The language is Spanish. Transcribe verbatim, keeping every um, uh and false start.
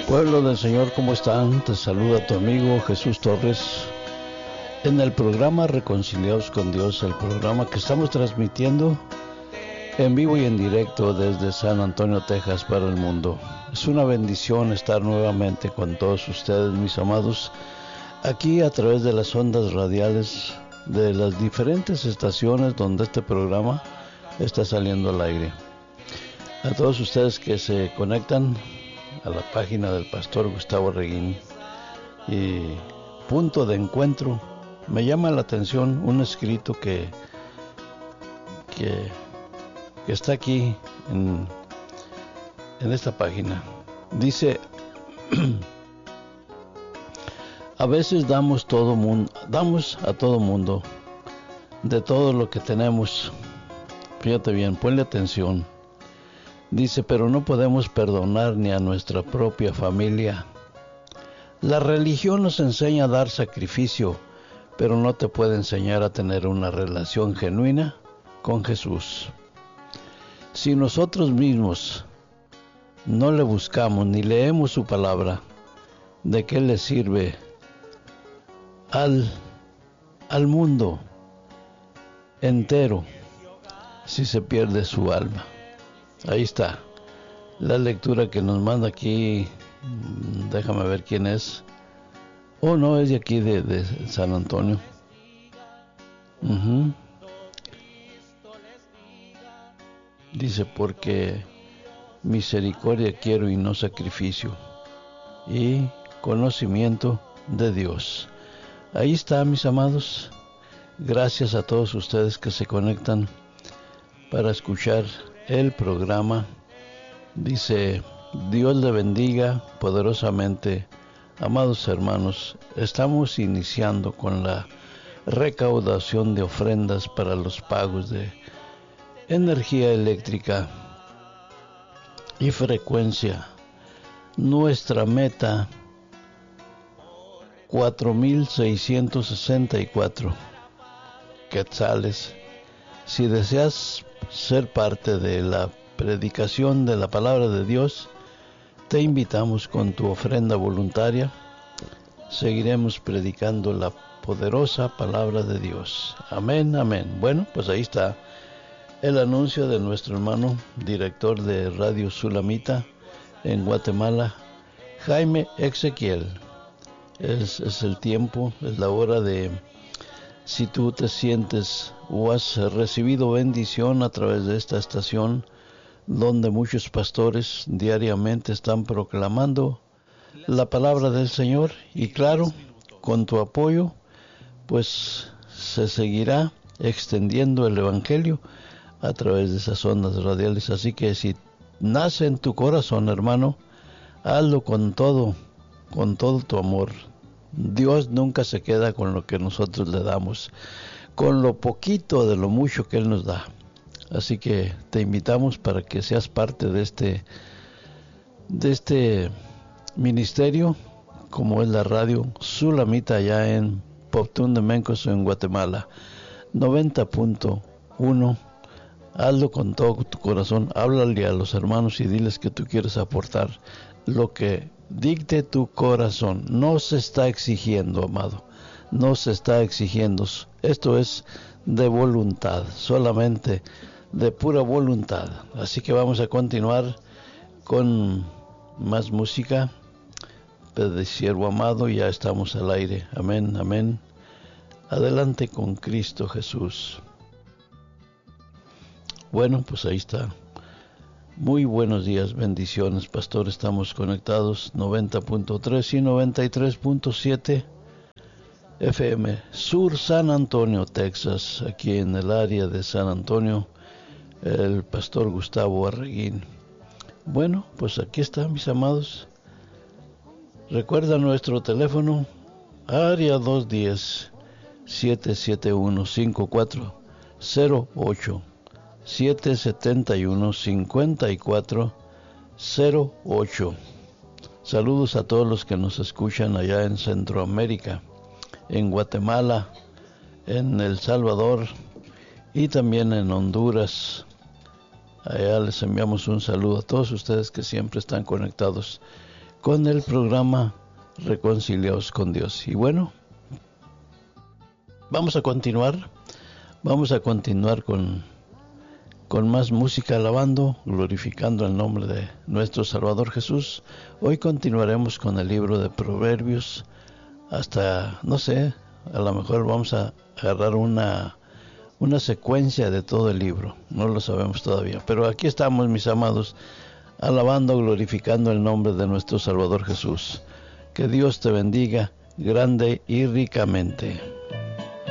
Pueblo del Señor, ¿cómo están? Te saluda tu amigo Jesús Torres en el programa Reconciliados con Dios, el programa que estamos transmitiendo en vivo y en directo desde San Antonio, Texas, para el mundo. Es una bendición estar nuevamente con todos ustedes, mis amados, aquí a través de las ondas radiales de las diferentes estaciones donde este programa está saliendo al aire. A todos ustedes que se conectan a la página del pastor Gustavo Arreguín y punto de encuentro, me llama la atención un escrito que que, que está aquí en, en esta página. Dice: a veces damos todo mundo, damos a todo mundo de todo lo que tenemos. Fíjate bien, ponle atención. Dice, pero no podemos perdonar ni a nuestra propia familia. La religión nos enseña a dar sacrificio, pero no te puede enseñar a tener una relación genuina con Jesús. Si nosotros mismos no le buscamos ni leemos su palabra, ¿de qué le sirve al, al mundo entero si se pierde su alma? Ahí está la lectura que nos manda aquí. Déjame ver quién es. Oh, no, es de aquí de, de San Antonio. Uh-huh. Dice, porque misericordia quiero y no sacrificio, y conocimiento de Dios. Ahí está, mis amados. Gracias a todos ustedes que se conectan para escuchar el programa. Dice, Dios le bendiga poderosamente. Amados hermanos, estamos iniciando con la recaudación de ofrendas para los pagos de energía eléctrica y frecuencia. Nuestra meta, cuatro mil seiscientos sesenta y cuatro quetzales. Si deseas ser parte de la predicación de la palabra de Dios, te invitamos con tu ofrenda voluntaria. Seguiremos predicando la poderosa palabra de Dios. Amén, amén. Bueno, pues ahí está el anuncio de nuestro hermano director de Radio Sulamita en Guatemala, Jaime Ezequiel. Es, es el tiempo, es la hora de, si tú te sientes o has recibido bendición a través de esta estación, donde muchos pastores diariamente están proclamando la palabra del Señor, y claro, con tu apoyo, pues se seguirá extendiendo el Evangelio a través de esas ondas radiales. Así que si nace en tu corazón, hermano, hazlo con todo, con todo tu amor. Dios nunca se queda con lo que nosotros le damos, con lo poquito de lo mucho que Él nos da. Así que te invitamos para que seas parte de este, de este ministerio, como es la radio Sulamita allá en Poptún de Mencos, en Guatemala, noventa punto uno. Hazlo con todo tu corazón, háblale a los hermanos y diles que tú quieres aportar lo que dicte tu corazón. No se está exigiendo, amado, no se está exigiendo. Esto es de voluntad, solamente de pura voluntad. Así que vamos a continuar con más música de siervo amado. Ya estamos al aire. Amén, amén. Adelante con Cristo Jesús. Bueno, pues ahí está. Muy buenos días, bendiciones, pastor. Estamos conectados noventa punto tres y noventa y tres punto siete F M, Sur San Antonio, Texas. Aquí en el área de San Antonio, el pastor Gustavo Arreguín. Bueno, pues aquí está, mis amados. Recuerda nuestro teléfono, área dos uno cero, siete siete uno, cinco cuatro cero ocho, siete siete uno, cinco cuatro cero ocho. Saludos a todos los que nos escuchan allá en Centroamérica, en Guatemala, en El Salvador y también en Honduras. Allá les enviamos un saludo a todos ustedes que siempre están conectados con el programa Reconciliados con Dios. Y bueno, vamos a continuar, vamos a continuar con, con más música, alabando, glorificando el nombre de nuestro Salvador Jesús. Hoy continuaremos con el libro de Proverbios hasta, no sé, a lo mejor vamos a agarrar una, una secuencia de todo el libro, no lo sabemos todavía, pero aquí estamos, mis amados, alabando, glorificando el nombre de nuestro Salvador Jesús. Que Dios te bendiga grande y ricamente.